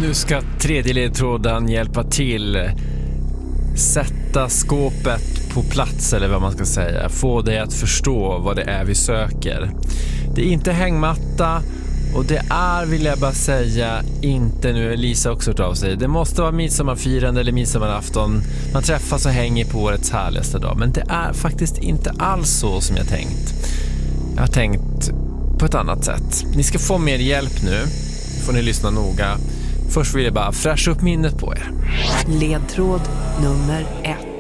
Nu ska tredje ledtråden hjälpa till. Sätta skåpet på plats, eller vad man ska säga. Få dig att förstå vad det är vi söker. Det är inte hängmatta, och det är, vill jag bara säga, inte, nu Lisa också tar av sig. Det måste vara midsommarfirande eller midsommarafton. Man träffas och hänger på årets härligaste dag. Men det är faktiskt inte alls så som jag tänkt. Jag har tänkt på ett annat sätt. Ni ska få mer hjälp nu. Får ni lyssna noga. Först vill jag bara fräscha upp minnet på er. Ledtråd nummer 1.